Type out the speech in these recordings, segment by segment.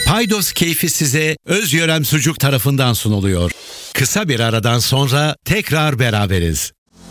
Paydos keyfi size Özyörem Sucuk tarafından sunuluyor. Kısa bir aradan sonra tekrar beraberiz.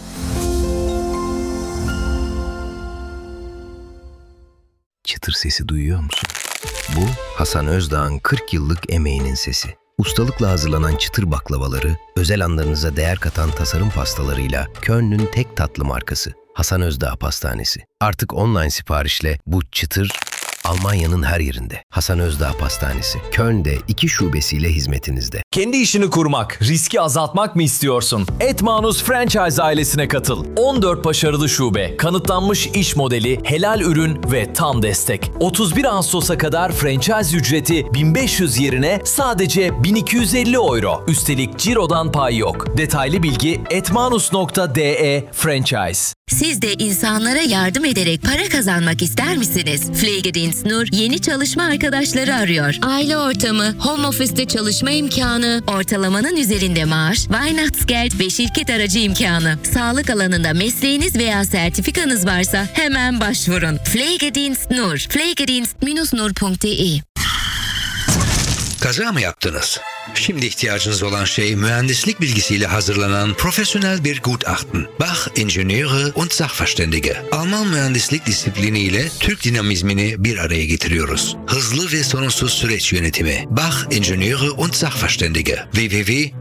Çıtır sesi duyuyor musun? Bu Hasan Özdağ'ın 40 yıllık emeğinin sesi. Ustalıkla hazırlanan çıtır baklavaları, özel anlarınıza değer katan tasarım pastalarıyla Köln'ün tek tatlı markası Hasan Özdağ Pastanesi. Artık online siparişle bu çıtır Almanya'nın her yerinde. Hasan Özdağ Pastanesi. Köln'de 2 şubesiyle hizmetinizde. Kendi işini kurmak, riski azaltmak mı istiyorsun? Etmanus Franchise ailesine katıl. 14 başarılı şube, kanıtlanmış iş modeli, helal ürün ve tam destek. 31 Ağustos'a kadar franchise ücreti 1500 yerine sadece 1250 euro. Üstelik cirodan pay yok. Detaylı bilgi etmanus.de franchise. Siz de insanlara yardım ederek para kazanmak ister misiniz? Pflegedienst Nur yeni çalışma arkadaşları arıyor. Aile ortamı, home office'te çalışma imkanı, ortalamanın üzerinde maaş, Weihnachtsgeld ve şirket aracı imkanı. Sağlık alanında mesleğiniz veya sertifikanız varsa hemen başvurun. Pflegedienst Nur. Pflegedienst-nur.de. Kaza mı yaptınız? Şimdi ihtiyacınız olan şey mühendislik bilgisiyle hazırlanan profesyonel bir Gutachten. Bach Ingenieure und Sachverständige. Alman mühendislik disipliniyle Türk dinamizmini bir araya getiriyoruz. Hızlı ve sorunsuz süreç yönetimi. Bach Ingenieure und Sachverständige. www